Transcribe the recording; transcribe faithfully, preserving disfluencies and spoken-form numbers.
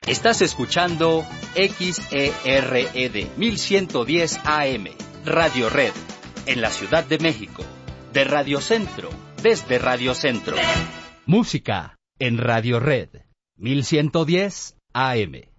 Estás escuchando X E R E D mil ciento diez A M, Radio Red, en la Ciudad de México. De Radio Centro, desde Radio Centro. Música en Radio Red, mil ciento diez A M.